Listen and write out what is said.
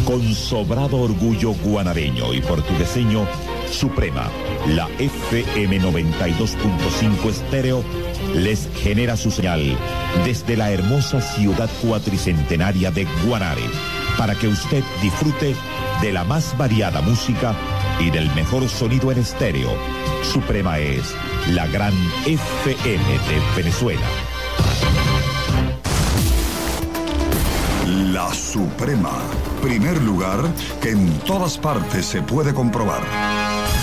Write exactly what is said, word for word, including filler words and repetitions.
Con sobrado orgullo guanareño y portugueseño, Suprema, la F M noventa y dos punto cinco estéreo, les genera su señal desde la hermosa ciudad cuatricentenaria de Guanare, para que usted disfrute de la más variada música y del mejor sonido en estéreo. Suprema es la gran F M de Venezuela. La Suprema, primer lugar que en todas partes se puede comprobar.